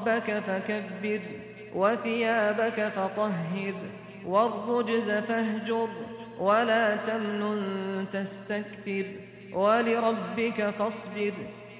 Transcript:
وربك فكبر وثيابك فطهر والرجز فاهجر ولا تمنن تستكثر ولربك فاصبر